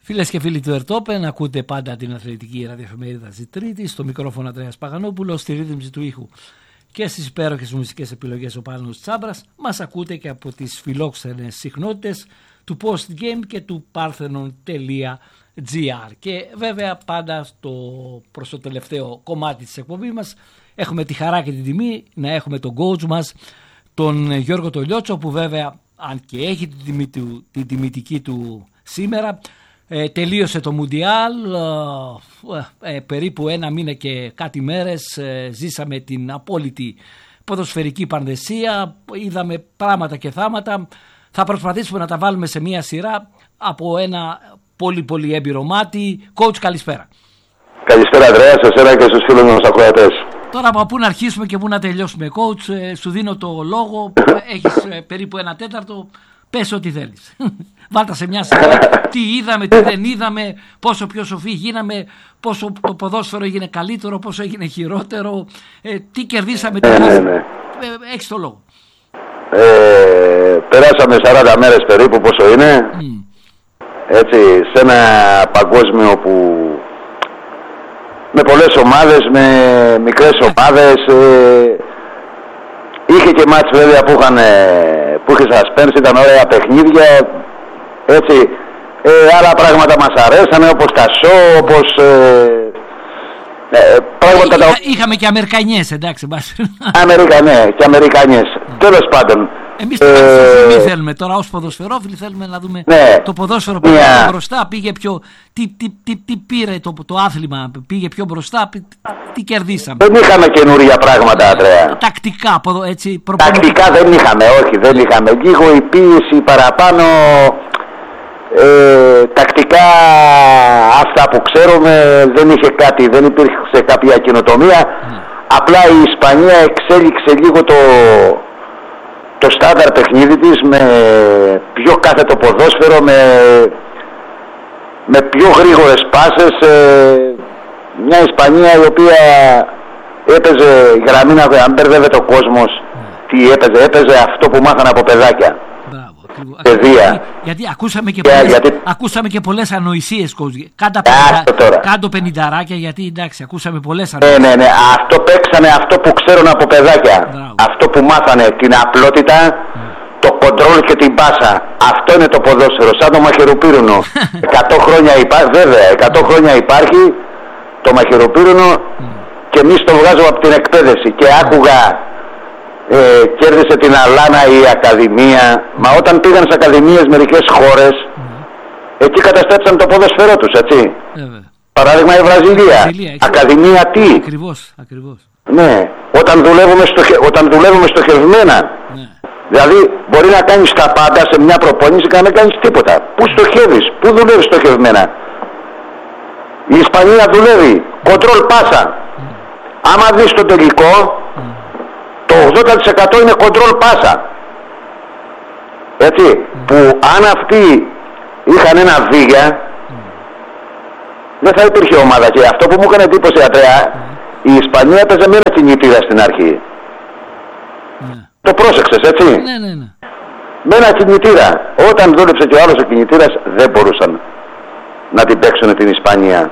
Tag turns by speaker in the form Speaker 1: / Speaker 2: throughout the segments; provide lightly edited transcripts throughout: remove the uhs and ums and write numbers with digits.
Speaker 1: Φίλες και φίλοι του Ερτόπεν, ακούτε πάντα την αθλητική ραδιοφημερίδα της Τρίτης, στο μικρόφωνο Ανδρέας Παγανόπουλος, στη ρύθμιση του ήχου και στις υπέροχες μουσικές επιλογές ο Πάνος Τσάμπρας. Μας ακούτε και από τις φιλόξενες συχνότητες του Post Game και του Parthenon.gr. Και βέβαια πάντα προς το τελευταίο κομμάτι της εκπομπής μας έχουμε τη χαρά και την τιμή να έχουμε τον coach μας, τον Γιώργο Τολιότσο, που βέβαια αν και έχει την τιμητική του σήμερα, τελείωσε το Μουντιάλ, περίπου ένα μήνα και κάτι μέρες ζήσαμε την απόλυτη ποδοσφαιρική πανδεσία, είδαμε πράγματα και θάματα. Θα προσπαθήσουμε να τα βάλουμε σε μια σειρά από ένα πολύ έμπειρο μάτι. Coach, καλησπέρα.
Speaker 2: Καλησπέρα Ανδρέα, σε εσένα και στους φίλους μας ακροατές.
Speaker 1: Τώρα από πού να αρχίσουμε και πού να τελειώσουμε, coach, σου δίνω το λόγο, έχεις περίπου ένα τέταρτο, πες ό,τι θέλεις. Βάλτα σε μια σειρά τι είδαμε, τι δεν είδαμε, πόσο πιο σοφοί γίναμε, πόσο το ποδόσφαιρο έγινε καλύτερο, πόσο έγινε χειρότερο, τι κερδίσαμε, τι χάσαμε. Έχεις το λόγο.
Speaker 2: Περάσαμε 40 μέρες περίπου, πόσο είναι, έτσι, σε ένα παγκόσμιο που με πολλές ομάδες, με μικρές ομάδες, είχε και μάτς βέβαια που είχε suspense, ήταν ωραία παιχνίδια, έτσι, άλλα πράγματα μας αρέσανε, όπως τα show, όπως πράγματα τα...
Speaker 1: Είχαμε και Αμερικανιές, εντάξει,
Speaker 2: ναι, και Αμερικανιές, τέλος πάντων.
Speaker 1: Εμείς το θέλουμε τώρα ως ποδοσφαιρόφιλοι, θέλουμε να δούμε το ποδόσφαιρο πήγε μπροστά, πήγε πιο... Τι πήρε το άθλημα, πήγε πιο μπροστά, τι κερδίσαμε.
Speaker 2: Δεν είχαμε καινούργια πράγματα, Ανδρέα.
Speaker 1: Τακτικά, έτσι,
Speaker 2: τακτικά δεν είχαμε, όχι, δεν είχαμε. Λίγο η πίεση παραπάνω, τακτικά αυτά που ξέρουμε δεν είχε κάτι, δεν υπήρχε κάποια καινοτομία. Απλά η Ισπανία εξέλιξε λίγο το στάνταρ παιχνίδι της, με πιο κάθετο ποδόσφαιρο, με πιο γρήγορες πάσες, μια Ισπανία η οποία έπαιζε γραμμή να μπερδεύεται το κόσμος. Τι έπαιζε αυτό που μάθανε από παιδάκια. Παιδεία.
Speaker 1: Γιατί ακούσαμε και πολλές ανοησίες, κάτω 50, γιατί εντάξει, ακούσαμε πολλές ανοησίες.
Speaker 2: Ναι, αυτό παίξανε, αυτό που ξέρουν από παιδάκια. Αυτό που μάθανε, την απλότητα, το κοντρόλ και την πάσα. Αυτό είναι το ποδόσφαιρο, σαν το μαχαιροπύρουνο. 100 χρόνια υπάρχει, βέβαια, 100 χρόνια υπάρχει το μαχαιροπύρουνο και εμείς το βγάζουμε από την εκπαίδευση. Και άκουγα, κέρδισε την Αλάνα η Ακαδημία, μα όταν πήγαν σε ακαδημίες μερικές χώρες, εκεί καταστρέψαν το ποδοσφαιρό τους, έτσι. Παράδειγμα η Βραζιλία, Ακαδημία τι.
Speaker 1: Ακριβώς.
Speaker 2: Ναι, όταν δουλεύουμε στοχευμένα. Δηλαδή μπορεί να κάνεις τα πάντα σε μια προπόνηση και να μην κάνεις τίποτα. Πού στοχεύεις, πού δουλεύεις στοχευμένα. Η Ισπανία δουλεύει, κοντρόλ πάσα. Άμα δεις το τελικό, το 80% είναι κοντρόλ πάσα. Έτσι, που αν αυτοί είχαν ένα βίγια, δεν θα υπήρχε ομάδα. Και αυτό που μου έκανε εντύπωση, Ανδρέα, η Ισπανία έπαιζε με ένα κινητήρα στην αρχή. Το πρόσεξες, έτσι.
Speaker 1: Ναι.
Speaker 2: Με ένα κινητήρα. Όταν δούλεψε και ο άλλος ο κινητήρας, δεν μπορούσαν να την παίξουν την Ισπανία.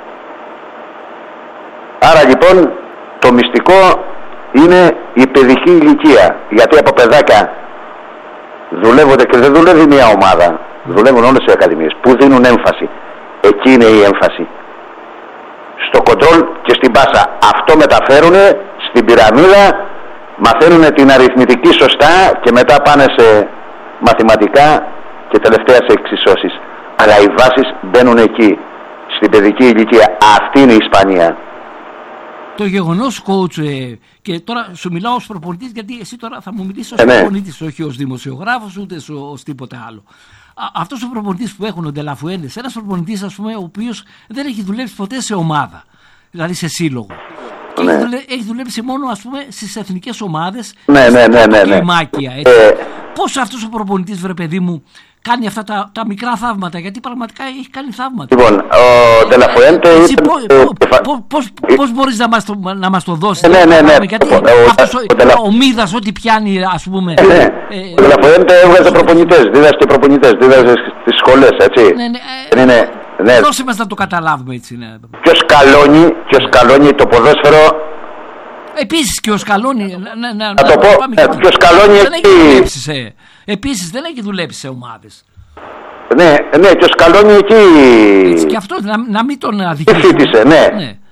Speaker 2: Άρα λοιπόν το μυστικό είναι η παιδική ηλικία. Γιατί από παιδάκια δουλεύονται και δεν δουλεύει μια ομάδα. Δουλεύουν όλες οι ακαδημίες που δίνουν έμφαση. Εκεί είναι η έμφαση. Στο κοντρόλ και στην πάσα. Αυτό μεταφέρουν στην πυραμίδα, μαθαίνουν την αριθμητική σωστά και μετά πάνε σε μαθηματικά και τελευταία σε εξισώσεις. Αλλά οι βάσεις μπαίνουν εκεί, στην παιδική ηλικία. Αυτή είναι η Ισπανία.
Speaker 1: Το γεγονός, coach, και τώρα σου μιλάω ως προπονητής, γιατί εσύ τώρα θα μου μιλήσεις ως προπονητής, όχι ως δημοσιογράφος ούτε ως τίποτε άλλο. Αυτός ο προπονητής που έχουν ο Ντελαφουέντες, ένας προπονητής, ας πούμε, ο οποίος δεν έχει δουλέψει ποτέ σε ομάδα, δηλαδή σε σύλλογο. Έχει δουλέψει μόνο, ας πούμε, στις εθνικές ομάδες,
Speaker 2: κλιμάκια,
Speaker 1: Πώς αυτός ο προπονητής, βρε παιδί μου, κάνει αυτά τα μικρά θαύματα, γιατί πραγματικά έχει κάνει θαύματα.
Speaker 2: Λοιπόν, ο Ντελαφουέντε
Speaker 1: πώς μπορείς να μας το δώσεις?
Speaker 2: Ναι.
Speaker 1: Γιατί ο Μίδας ό,τι πιάνει, ας πούμε.
Speaker 2: Ο Ντελαφουέντε έβγαζε προπονητές, δίδασκε προπονητές, δίδασκε στις σχολές, έτσι.
Speaker 1: Ναι. Δώσε μας να το καταλάβουμε έτσι. Ναι.
Speaker 2: Και ο Σκαλόνι το ποδόσφαιρο.
Speaker 1: Επίσης και ο Σκαλόνι.
Speaker 2: Να το πω, και ο Σκαλόνι
Speaker 1: εκεί. Επίσης δεν έχει δουλέψει σε ομάδες.
Speaker 2: Ναι, και ο Σκαλόνι εκεί.
Speaker 1: Έτσι, και αυτό να μην τον αδικήσουμε.
Speaker 2: Φίτησε, ναι.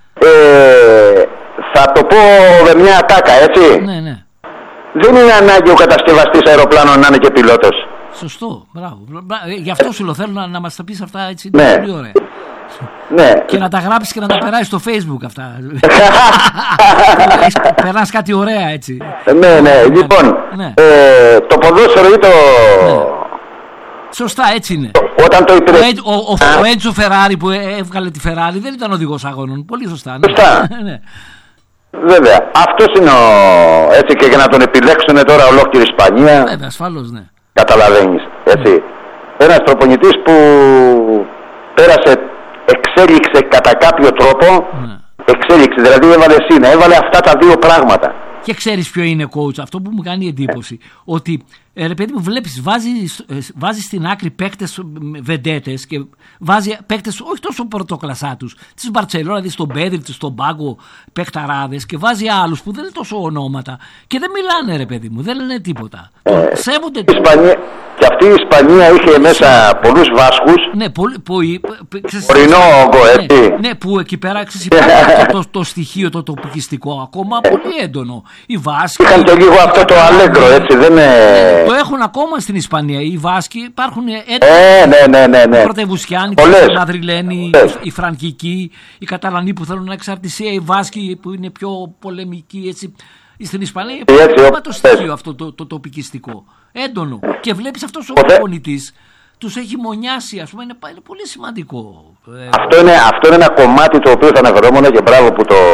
Speaker 2: Θα το πω με μια ατάκα, έτσι.
Speaker 1: Ναι.
Speaker 2: Δεν είναι ανάγκη ο κατασκευαστής αεροπλάνων να είναι και πιλότος.
Speaker 1: Σωστό, μπράβο. Γι' αυτό σου θέλω να μας τα πεις αυτά έτσι.
Speaker 2: Ναι.
Speaker 1: Πολύ ωραία.
Speaker 2: Ναι.
Speaker 1: Και να τα γράψεις και να τα περάσεις στο Facebook αυτά. Περνάς κάτι ωραία έτσι.
Speaker 2: Ναι. Λοιπόν, το ποδόσφαιρο ή το...
Speaker 1: Σωστά, έτσι είναι.
Speaker 2: Όταν το
Speaker 1: ο Έντσο Φεράρι που έβγαλε τη Φεράρι δεν ήταν οδηγός αγώνων. Πολύ σωστά. Ναι.
Speaker 2: Βέβαια. Αυτός είναι έτσι, και για να τον επιλέξουν τώρα ολόκληρη Ισπανία.
Speaker 1: Βέβαια, ασφαλώς, ναι.
Speaker 2: Καταλαβαίνεις, έτσι. Ένας προπονητής που εξέλιξε κατά κάποιο τρόπο. Εξέλιξε, δηλαδή έβαλε αυτά τα δύο πράγματα.
Speaker 1: Και ξέρεις ποιο είναι coach? Αυτό που μου κάνει εντύπωση, ότι ρε παιδί μου, βλέπεις, βάζει στην άκρη παίκτες βεντέτες και βάζει παίκτες όχι τόσο πρωτοκλασσά τους, της Μπαρτσελόνα, δηλαδή στον Πέδρη, στον Πάγκο, παίκταράδες, και βάζει άλλους που δεν είναι τόσο ονόματα και δεν μιλάνε, ρε παιδί μου, δεν λένε τίποτα. Σέβονται.
Speaker 2: Και αυτή η Ισπανία είχε μέσα πολλούς Βάσκους.
Speaker 1: Ναι,
Speaker 2: ορεινό όγκο, έτσι.
Speaker 1: Ναι, που εκεί πέρα υπάρχει το στοιχείο το τοπικιστικό ακόμα πολύ έντονο. Οι Βάσκοι.
Speaker 2: Είχαν και λίγο αυτό το αλέγκρο, έτσι, δεν είναι.
Speaker 1: Το έχουν ακόμα στην Ισπανία. Οι Βάσκοι υπάρχουν
Speaker 2: ναι.
Speaker 1: Οι Πρωτεβουσιάνοι, οι Μαδριλένοι, οι Φραγκικοί, οι Καταλανοί που θέλουν ανεξαρτησία, οι Βάσκοι που είναι πιο πολεμικοί, έτσι. Στην Ισπανία υπάρχει το στοιχείο αυτό το τοπικιστικό. Έντονο. Και βλέπεις αυτός ο προπονητής τους έχει μονιάσει, ας πούμε, είναι πολύ σημαντικό.
Speaker 2: Αυτό είναι ένα κομμάτι το οποίο θα αναφερόμουν και μπράβο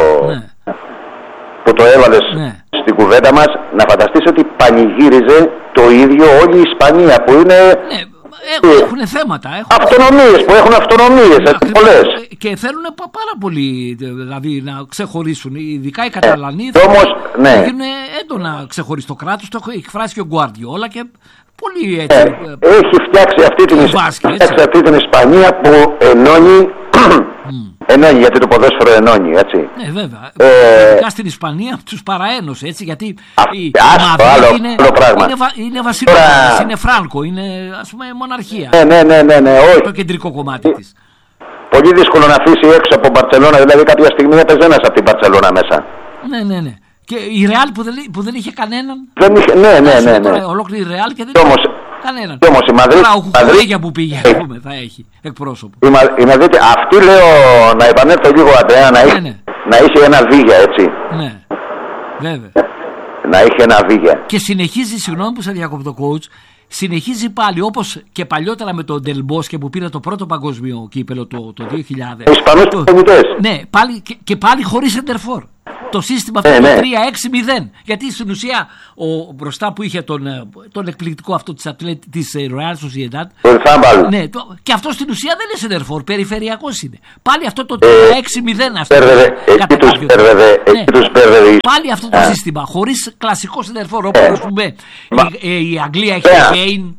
Speaker 2: που το έβαλες στην κουβέντα μας. Να φανταστείς ότι πανηγύριζε το ίδιο όλη η Ισπανία που είναι...
Speaker 1: Έχουν θέματα.
Speaker 2: Αυτονομίες, που έχουν αυτονομίες, πολλές.
Speaker 1: Και θέλουν πάρα πολύ, δηλαδή, να ξεχωρίσουν. Ειδικά οι Καταλανοί θέλουν έντονα ξεχωρίσει το κράτος. Το έχει εκφράσει και ο Γκουαρδιόλα και πολύ έτσι.
Speaker 2: Έχει φτιάξει αυτή την Ισπανία που ενώνει. Ενώνει, γιατί το ποδόσφαιρο ενώνει, έτσι.
Speaker 1: Ναι, βέβαια. Ειδικά στην Ισπανία τους παραένωσε, έτσι, γιατί η Μαδρίτη είναι βασιλιάς, είναι Φράνκο, είναι, ας πούμε, μοναρχία.
Speaker 2: Ναι, όχι.
Speaker 1: Το κεντρικό κομμάτι της.
Speaker 2: Πολύ δύσκολο να αφήσει έξω από Μπαρτσελόνα, δηλαδή κάποια στιγμή έπαιζε ένας από την Μπαρτσελόνα μέσα.
Speaker 1: Ναι. Και η Ρεάλ που δεν είχε κανέναν.
Speaker 2: Ναι.
Speaker 1: Ολόκληρη η Ρεάλ και δεν είχε κανέναν.
Speaker 2: Και όμως η
Speaker 1: Μαδρίτη που πήγε, θα έχει εκπρόσωπο.
Speaker 2: Η Μαδρίτη, αυτή λέω, να επανέλθω λίγο, Αντρέα, να είχε ένα Βίγια, έτσι.
Speaker 1: Ναι, βέβαια.
Speaker 2: Να είχε ένα Βίγια.
Speaker 1: Και συνεχίζει, συγγνώμη που σε διακόπτω, coach, συνεχίζει πάλι όπως και παλιότερα με τον Ντελμπόσκε που πήρε το πρώτο παγκόσμιο κύπελο το 2000.
Speaker 2: Ισπανούς προπονητές.
Speaker 1: Ναι, και πάλι χωρίς σεντερφόρ. Το σύστημα αυτό το 3-6-0. Γιατί στην ουσία μπροστά που είχε τον εκπληκτικό αυτό της Real Sociedad. Ναι, και αυτό στην ουσία δεν είναι σεντερφόρ, περιφερειακός είναι. Πάλι αυτό το 3-6-0 αυτό.
Speaker 2: Εκεί τους μπέρδευε.
Speaker 1: Πάλι αυτό το σύστημα, χωρίς κλασικό σεντερφόρ, όπως ας πούμε η Αγγλία έχει Κέιν.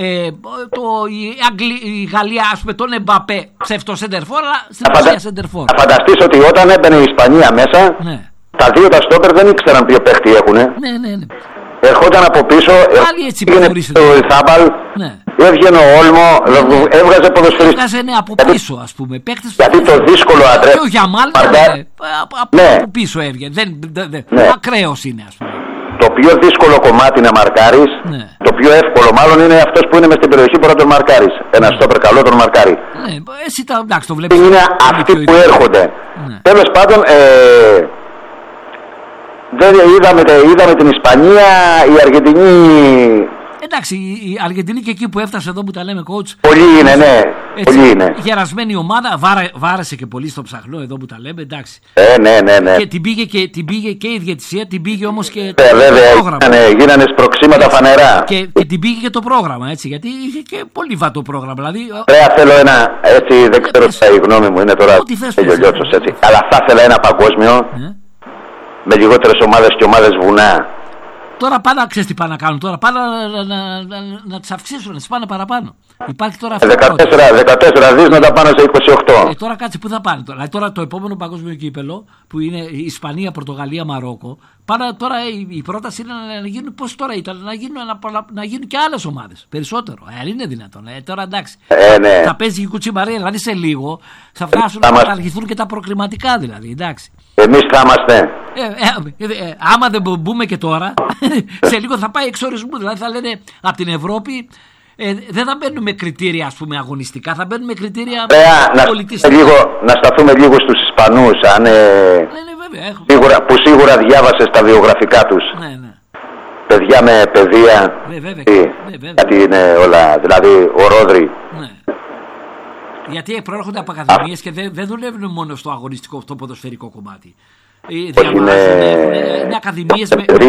Speaker 1: Η Γαλλία, ας πούμε, τον Εμπαπέ ψεύτο σεντερφόρ, αλλά στην ουσία σεντερφόρ.
Speaker 2: Θα φανταστείς ότι όταν έμπαινε η Ισπανία μέσα, τα δύο τα στόπερ δεν ήξεραν ποιο παίχτη έχουνε.
Speaker 1: Ναι.
Speaker 2: Ερχόταν από πίσω,
Speaker 1: πήγαινε
Speaker 2: το Ιθάμπαλ, έβγαινε ο Όλμο, έβγαζε ποδοσφαιριστές.
Speaker 1: Έβγαζε από πίσω, ας πούμε.
Speaker 2: Γιατί το δύσκολο, Αντρέα.
Speaker 1: Και ο Γιαμάλ από πίσω έβγαινε. Ακραίος είναι, ας πούμε.
Speaker 2: Το πιο δύσκολο κομμάτι να μαρκάρεις, το πιο εύκολο μάλλον είναι αυτός που είναι μες στην περιοχή που να τον μαρκάρεις. Ένα στόπερ καλό τον μαρκάρει.
Speaker 1: Ναι, εσύ εντάξει, το βλέπεις.
Speaker 2: Είναι αυτοί που έρχονται. Τέλος πάντων, είδαμε την Ισπανία, η Αργεντινή
Speaker 1: Εντάξει, η Αργεντινή και εκεί που έφτασε εδώ που τα λέμε coach.
Speaker 2: Πολλοί είναι, ναι.
Speaker 1: Έτσι,
Speaker 2: πολλοί είναι.
Speaker 1: Γερασμένη ομάδα, βάρεσε και πολύ στο ψαχνό εδώ που τα λέμε, εντάξει.
Speaker 2: Ναι.
Speaker 1: Και την πήγε και η διαιτησία, την πήγε όμως και
Speaker 2: βέβαια,
Speaker 1: το πρόγραμμα.
Speaker 2: Γίνανε σπροξήματα φανερά.
Speaker 1: Και την πήγε και το πρόγραμμα, έτσι, γιατί είχε και πολύ βατό πρόγραμμα. Δηλαδή,
Speaker 2: θέλω ένα, έτσι, δεν ξέρω τι η γνώμη μου είναι τώρα, τελειώτσος, έτσι. Αλλά θα ήθελα ένα παγκόσμιο, με λιγότερες ομάδες και ομάδες βουνά.
Speaker 1: Τώρα πάνε, ξέρεις τι πάνε να κάνουν τώρα, πάνε να τις αυξήσουν, να τις πάνε παραπάνω. Υπάρχει τώρα αυτό
Speaker 2: 14 δις να τα πάνε σε 28.
Speaker 1: Τώρα κάτσε, πού θα πάνε τώρα. Τώρα το επόμενο παγκόσμιο κύπελο, που είναι η Ισπανία, Πορτογαλία, Μαρόκο, τώρα η πρόταση είναι να γίνουν, πώς τώρα ήταν, να γίνουν και άλλες ομάδες. Περισσότερο. Είναι δυνατόν. Τώρα εντάξει.
Speaker 2: Ναι.
Speaker 1: Θα παίζει η κουτσιμπαρία, δηλαδή σε λίγο θα φτάσουν να καταργηθούν και τα προκριματικά δηλαδή. Εντάξει.
Speaker 2: Εμείς θα είμαστε.
Speaker 1: Άμα δεν μπούμε και τώρα, σε λίγο θα πάει εξορισμού. Δηλαδή θα λένε από την Ευρώπη. Δεν θα μπαίνουν με κριτήρια, ας πούμε, αγωνιστικά, θα μπαίνουν με κριτήρια πολιτιστικά.
Speaker 2: Να σταθούμε λίγο στους Ισπανούς,
Speaker 1: βέβαια,
Speaker 2: που σίγουρα διάβασες τα βιογραφικά τους.
Speaker 1: Ναι.
Speaker 2: Παιδιά με παιδεία, γιατί είναι όλα, δηλαδή ορόδροι.
Speaker 1: Ναι. Γιατί προέρχονται από ακαδημίες και δεν δουλεύουν μόνο στο αγωνιστικό, αυτό ποδοσφαιρικό κομμάτι. Είναι ακαδημίες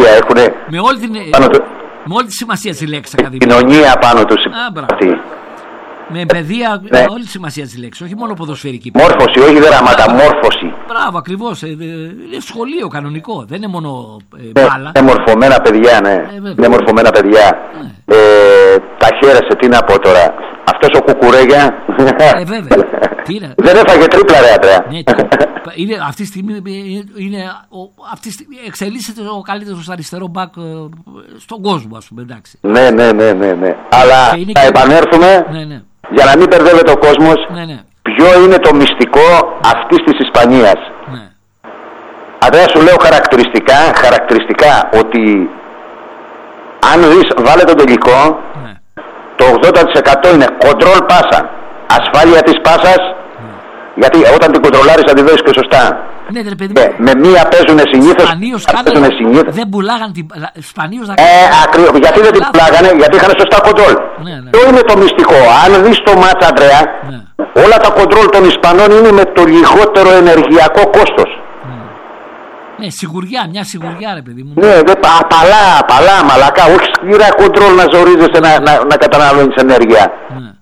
Speaker 1: με όλη τη σημασία τη λέξη ακαδημία.
Speaker 2: Κοινωνία πάνω τους.
Speaker 1: Με παιδεία, όλη τη σημασία τη λέξη, όχι μόνο ποδοσφαιρική.
Speaker 2: Μόρφωση, όχι δράματα, μόρφωση.
Speaker 1: Μπράβο, ακριβώς. Είναι σχολείο κανονικό, δεν είναι μόνο μπάλα.
Speaker 2: Είναι μορφωμένα παιδιά, ναι. Είναι μορφωμένα παιδιά. Τα χαίρεσαι, τι να πω τώρα. Αυτός ο Κουκουρέγια.
Speaker 1: Βέβαια.
Speaker 2: Δεν έφαγε τρίπλα, ρε Αντρέα.
Speaker 1: Αυτή τη στιγμή εξελίσσεται ο καλύτερος αριστερό μπακ στον κόσμο, ας πούμε, εντάξει.
Speaker 2: Ναι. Αλλά θα επανέλθουμε, για να μην μπερδεύεται ο κόσμος, ποιο είναι το μυστικό αυτής της Ισπανίας. Αντρέα, σου λέω χαρακτηριστικά ότι αν δεις, βάλε τον τελικό, το 80% είναι κοντρόλ πάσα, ασφάλεια της πάσας, γιατί όταν την κοντρολάρεις θα τη δώσεις και σωστά. Με μία παίζουνε συνήθως.
Speaker 1: Δεν πουλάγαν την.
Speaker 2: Ακριβώς. Γιατί δεν την πουλάγανε, γιατί είχαν σωστά κοντρόλ. Ποιο είναι το μυστικό? Αν δεις το μάτσα, Αντρέα, όλα τα κοντρόλ των Ισπανών είναι με το λιγότερο ενεργειακό κόστος.
Speaker 1: Ναι, μια σιγουριά, ρε παιδί μου.
Speaker 2: Ναι, απαλά, μαλακά, όχι σκληρά κοντρόλ να ζορίζεσαι να καταναλώνεις ενέργεια.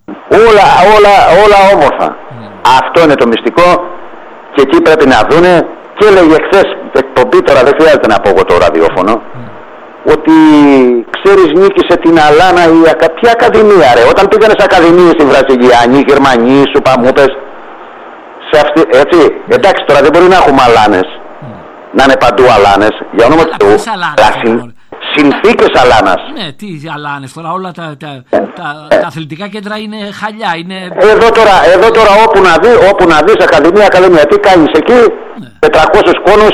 Speaker 2: Όλα όμορφα. Αυτό είναι το μυστικό και εκεί πρέπει να δούνε. Και έλεγε χθες εκπομπή, τώρα δεν χρειάζεται να πω εγώ το ραδιόφωνο, ότι ξέρεις, νίκησε την Αλάνα ποια ακαδημία, ρε? Όταν πήγανε σε ακαδημίες στη Βραζιλιάνοι, Γερμανοί, σου μου πες, έτσι, εντάξει, τώρα δεν μπορεί να έχουμε Αλάνες, να είναι παντού Αλάνες, για όνομα του Θεού, συνθήκες Αλάνας.
Speaker 1: Ναι, τι Αλάνες τώρα, όλα τα αθλητικά κέντρα είναι χαλιά.
Speaker 2: Εδώ τώρα όπου να δεις ακαδημία, τι κάνεις εκεί, 400 κόνους,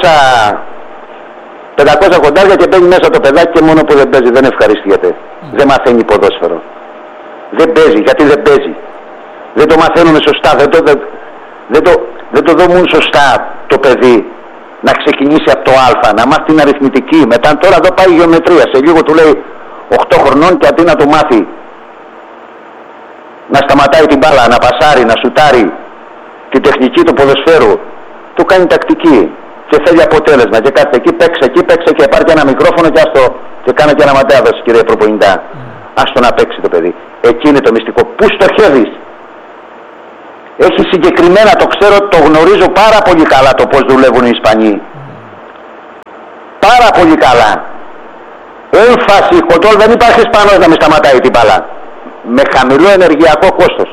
Speaker 2: 500 κοντάρια και μπαίνει μέσα το παιδάκι και μόνο που δεν παίζει, δεν ευχαριστιέται. Δεν μαθαίνει ποδόσφαιρο. Δεν παίζει, γιατί δεν παίζει. Δεν το μαθαίνουν σωστά, δεν το δομούν σωστά το παιδί. Να ξεκινήσει από το Α, να μάθει την αριθμητική. Μετά τώρα εδώ πάει η γεωμετρία. Σε λίγο του λέει 8 χρονών και αντί να του μάθει να σταματάει την μπάλα, να πασάρει, να σουτάρει την τεχνική του ποδοσφαίρου, του κάνει τακτική και θέλει αποτέλεσμα. Και κάθεται εκεί, παίξε και πάρει ένα μικρόφωνο και άστο και κάνε και ένα ματέαδος, κύριε προπονητά. Άστο να παίξει το παιδί. Εκεί είναι το μυστικό. Πού στοχεύεις? Έχει συγκεκριμένα, το ξέρω, το γνωρίζω πάρα πολύ καλά το πώς δουλεύουν οι Ισπανοί. Πάρα πολύ καλά. Έμφαση, κοντρόλ, δεν υπάρχει Ισπανός να μην σταματάει την μπάλα. Με χαμηλό ενεργειακό κόστος.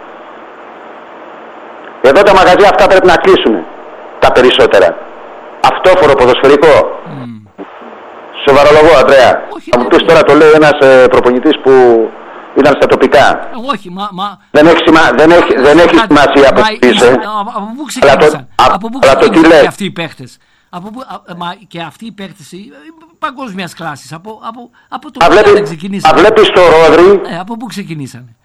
Speaker 2: Εδώ τα μαγαζιά αυτά πρέπει να κλείσουν. Τα περισσότερα. Αυτόφορο ποδοσφαιρικό. Σοβαρολογώ, Αντρέα. Θα μου πεις τώρα, το λέει ένας προπονητής που ήταν στα τοπικά.
Speaker 1: Όχι,
Speaker 2: δεν έχει σημασία από πού είσαι.
Speaker 1: Από πού ξεκίνησαν? Από πού ξεκίνησαν και αυτοί οι παίχτες? Και αυτοί οι παίχτες παγκόσμιας κλάσης. Από το πού ξεκινήσαν?
Speaker 2: Βλέπεις το Ρόδρυ.
Speaker 1: Από πού ξεκινήσαν?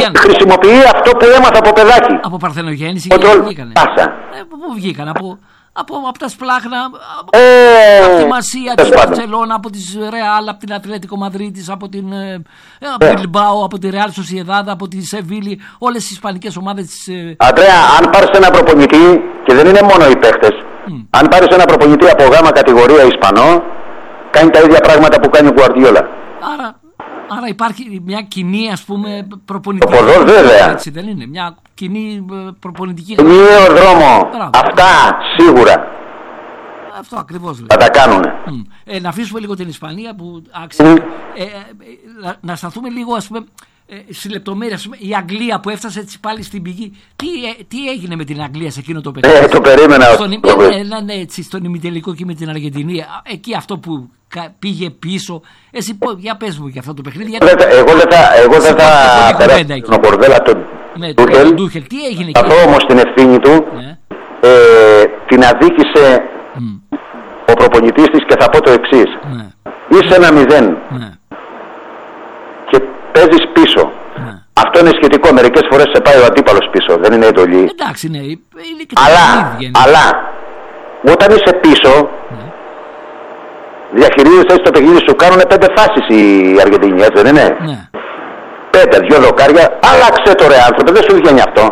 Speaker 2: Χρησιμοποιεί αυτό που έμαθα από παιδάκι.
Speaker 1: Από παρθενογέννηση και βγήκανε. Από πού βγήκαν? από τα σπλάχνα, από τη Μασία, τη Μπαρσελόνα, από τη Ρεάλ, από την Ατλέτικο Μαδρίτης, από την Μπιλμπάο, από τη Ρεάλ Σοσιεδάδ, από τη Σεβίλη, όλες τις ισπανικές ομάδες.
Speaker 2: Αντρέα, αν πάρεις ένα προπονητή, και δεν είναι μόνο οι παίχτες, αν πάρεις ένα προπονητή από γάμα κατηγορία Ισπανό, κάνει τα ίδια πράγματα που κάνει ο Γκουαρδιόλα.
Speaker 1: Άρα υπάρχει μια κοινή, ας πούμε, προπονητική.
Speaker 2: Βέβαια.
Speaker 1: Έτσι δεν είναι, μια κοινή προπονητική.
Speaker 2: Ενιαίο δρόμο. Αυτά σίγουρα.
Speaker 1: Αυτό ακριβώς
Speaker 2: θα τα κάνουνε.
Speaker 1: Να αφήσουμε λίγο την Ισπανία που άξιζε. Να σταθούμε λίγο, ας πούμε, στη λεπτομέρεια. Η Αγγλία που έφτασε έτσι πάλι στην πηγή. Τι έγινε με την Αγγλία σε εκείνο το παιχνίδι?
Speaker 2: Το περίμενα.
Speaker 1: Στον ημιτελικό και με την Αργεντινή. Εκεί αυτό που πήγε πίσω. Εσύ για πες μου για αυτό το παιχνίδι.
Speaker 2: Εγώ δεν θα περάσω τον κορδέλα τον Ντούχελ.
Speaker 1: Τι έγινε εκεί?
Speaker 2: Αυτό όμως την ευθύνη του την αδίκησε ο προπονητής της, και θα πω το εξής. Είσαι 1-0 και παίζεις πίσω. Αυτό είναι σχετικό. Μερικές φορές σε πάει ο αντίπαλος πίσω. Δεν είναι εντολή.
Speaker 1: Εντάξει, ναι.
Speaker 2: Αλλά όταν είσαι πίσω, διαχειρίζεσαι το παιχνίδι σου. Κάνουν 5 φάσεις οι Αργεντινοί, έτσι δεν είναι? 5, 2 δοκάρια. Άλλαξε το ρε άνθρωπε, δεν σου βγαίνει αυτό.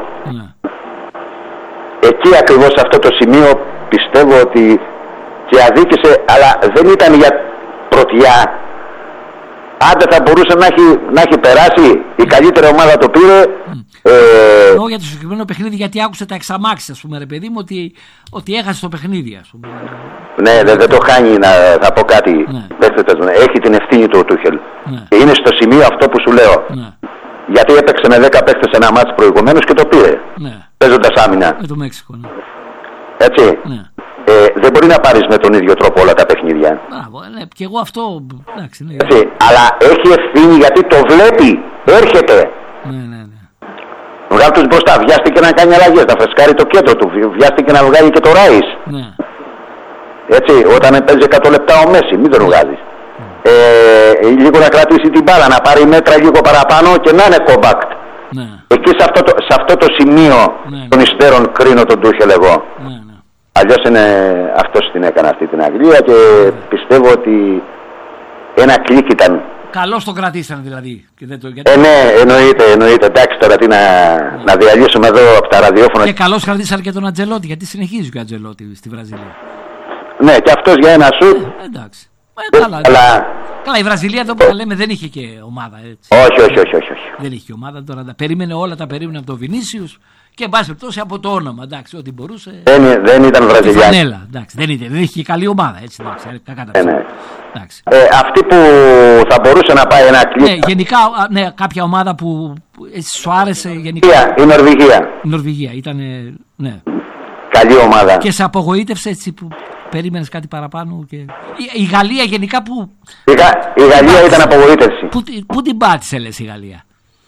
Speaker 2: Εκεί ακριβώς σε αυτό το σημείο πιστεύω ότι και αδίκησε, αλλά δεν ήταν για πρωτιά. Άντε θα μπορούσε να έχει περάσει, η καλύτερη ομάδα το πήρε.
Speaker 1: Εγώ για το συγκεκριμένο παιχνίδι, γιατί άκουσε τα εξαμάξεις, ας πούμε, ρε παιδί μου, ότι έχασε το παιχνίδι, ας πούμε.
Speaker 2: Ναι, δεν το χάνει, θα πω κάτι. Έχει την ευθύνη του ο Τούχελ. Και είναι στο σημείο αυτό που σου λέω. Γιατί έπαιξε με 10 παίχτες ένα μάτς προηγουμένως και το πήρε. Παίζοντας άμυνα.
Speaker 1: Με το Μέξικο, ναι.
Speaker 2: Έτσι. Δεν μπορεί να πάρεις με τον ίδιο τρόπο όλα τα παιχνίδια.
Speaker 1: Και εγώ αυτό. Εντάξει, ναι.
Speaker 2: Έτσι. Αλλά έχει ευθύνη γιατί το βλέπει. Έρχεται.
Speaker 1: Ναι.
Speaker 2: Βγάλει τους μπροστά. Βιάστηκε να κάνει αλλαγές, να φρεσκάρει το κέντρο του. Βιάστηκε να βγάλει και το Ράις.
Speaker 1: Ναι.
Speaker 2: Έτσι. Όταν παίζει 100 λεπτά ο Μέση, μην τον βγάζει. Λίγο να κρατήσει την μπάλα, να πάρει μέτρα λίγο παραπάνω και να είναι compact.
Speaker 1: Ναι.
Speaker 2: Εκεί σε αυτό το σημείο των υστέρων κρίνω τον Τούχελ εγώ.
Speaker 1: Ναι.
Speaker 2: Αλλιώς αυτός την έκανε αυτή την Αγγλία και πιστεύω ότι ένα κλικ ήταν.
Speaker 1: Καλώς το κρατήσανε δηλαδή.
Speaker 2: Ναι, εννοείται. Εντάξει, τώρα τι να διαλύσουμε εδώ από τα ραδιόφωνα.
Speaker 1: Και καλώς κρατήσανε και τον Αντζελότη, γιατί συνεχίζει και ο Αντζελότη στη Βραζιλία.
Speaker 2: Ναι, και αυτός για ένα σουτ.
Speaker 1: Εντάξει. Καλά, η Βραζιλία εδώ που λέμε δεν είχε και ομάδα, έτσι.
Speaker 2: Όχι.
Speaker 1: Δεν είχε και ομάδα, τώρα τα περίμενε από τον Βινίσιους και εν πάση περιπτώσει από το όνομα, εντάξει, ό,τι μπορούσε.
Speaker 2: Δεν ήταν Βραζιλιάνη.
Speaker 1: Εντάξει, δεν είχε και καλή ομάδα, έτσι, εντάξει.
Speaker 2: Αυτή που θα μπορούσε να πάει ένα κλικ.
Speaker 1: Ναι, γενικά, κάποια ομάδα που σου άρεσε γενικά.
Speaker 2: Η Νορβηγία.
Speaker 1: Η Νορβηγία ήταν, ναι.
Speaker 2: Καλή ομάδα.
Speaker 1: Και σε απογοήτευσε έτσι που περίμενες κάτι παραπάνω? Και... Η Γαλλία γενικά που...
Speaker 2: Η Γαλλία ήταν απογοήτευση.
Speaker 1: Πού την πάτησε, λες, η Γαλλία?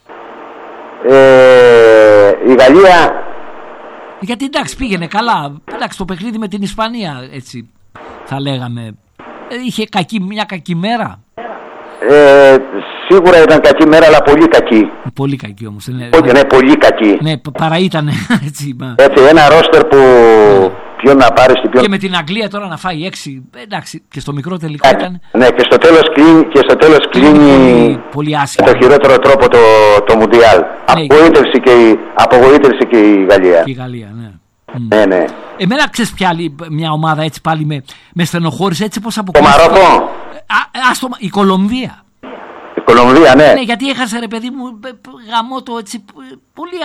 Speaker 2: Η Γαλλία...
Speaker 1: Γιατί εντάξει πήγαινε καλά. Εντάξει, το παιχνίδι με την Ισπανία, έτσι θα λέγαμε, είχε μια κακή μέρα.
Speaker 2: Σίγουρα ήταν κακή μέρα, αλλά πολύ κακή.
Speaker 1: Πολύ κακή όμως.
Speaker 2: Ναι, πολύ κακή.
Speaker 1: Ναι, παρά ήταν έτσι.
Speaker 2: Έτσι, ένα ρόστερ που ποιον να πάρεις και ποιον...
Speaker 1: Και με την Αγγλία τώρα να φάει 6, εντάξει, και στο μικρό τελικό ήταν.
Speaker 2: Ναι, και στο τέλος κλείνει
Speaker 1: πολύ άσχημα.
Speaker 2: Το χειρότερο τρόπο το Μουντιάλ. Απογοήτευσε και η Γαλλία.
Speaker 1: Και η Γαλλία, ναι.
Speaker 2: Ναι.
Speaker 1: Εμένα ξέρεις ποια άλλη μια ομάδα έτσι πάλι με στενοχώρησε, έτσι πως αποκλείστηκε.
Speaker 2: Το Μαρόκο.
Speaker 1: Η Κολομβία.
Speaker 2: Η Κολομβία, ναι.
Speaker 1: Ναι, γιατί έχασε, ρε παιδί μου, γαμό το έτσι πολύ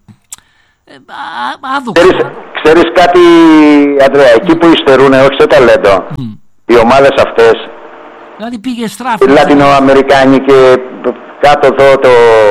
Speaker 1: άδοξο.
Speaker 2: Ξέρεις κάτι, Αντρέα, εκεί που υστερούν, όχι στο ταλέντο, οι ομάδες αυτές,
Speaker 1: δηλαδή πήγε στράφη.
Speaker 2: οι Λατινοαμερικάνοι και κάτω εδώ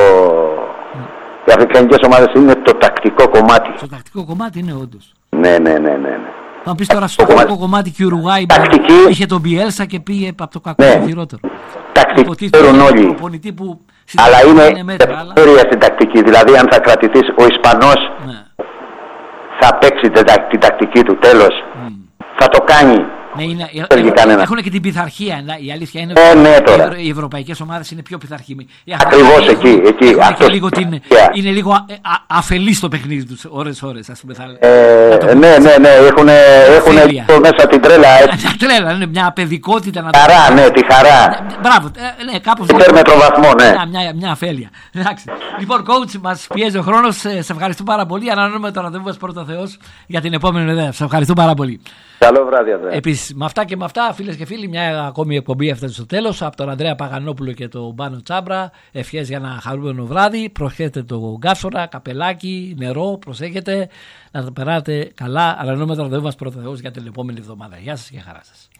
Speaker 2: οι αφρικανικές ομάδες, είναι το τακτικό κομμάτι.
Speaker 1: Το τακτικό κομμάτι είναι όντως.
Speaker 2: Ναι.
Speaker 1: Θα πεις τώρα στο τακτικό κομμάτι και η Ουρουγουάη είχε τον Μπιέλσα και πήγε από το κακό στο χειρότερο.
Speaker 2: Τακτική ξέρουν όλοι. Αλλά είναι περιφέρεια στην τακτική. Δηλαδή αν θα κρατηθείς, ο Ισπανός θα παίξει την τακτική του, τέλος. Θα το κάνει.
Speaker 1: Ναι, έχουν και την πειθαρχία. Η αλήθεια είναι ότι οι ευρωπαϊκές ομάδες είναι πιο πειθαρχημένοι.
Speaker 2: Ακριβώς εκεί.
Speaker 1: Είναι λίγο αφελή στο παιχνίδι τους, ώρες-ώρες, ας πούμε.
Speaker 2: Ναι, έχουν μέσα την τρέλα.
Speaker 1: Τρέλα, είναι μια παιδικότητα.
Speaker 2: Χαρά, ναι, τη χαρά.
Speaker 1: Μπράβο, ναι, κάπως.
Speaker 2: Υπερμετροβαθμό, ναι.
Speaker 1: Μια αφέλεια. Λοιπόν, coach, μας πιέζει ο χρόνος. Σε ευχαριστώ πάρα πολύ. Ανανεώνουμε το ραντεβού μας πρώτα Θεός για την επόμενη ιδέα. Σε ευχαριστώ πάρα πολύ.
Speaker 2: Καλό βράδυ, Ανδρέα.
Speaker 1: Επίσης, με αυτά και με αυτά, φίλες και φίλοι, μια ακόμη εκπομπή έφτασε στο τέλος. Από τον Ανδρέα Παγανόπουλο και τον Μπάνο Τσάμπρα. Ευχές για ένα χαρούμενο βράδυ. Προσέχετε το γκάψορα, καπελάκι, νερό. Προσέχετε να το περάτε καλά. Ανανεώνουμε το ραντεβού μας πρώτα Θεός για την επόμενη εβδομάδα. Γεια σας και χαρά σας.